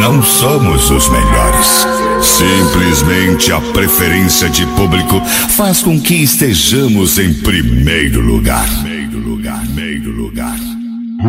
não somos os melhores. Simplesmente a preferência de público faz com que estejamos em primeiro lugar. Primeiro lugar.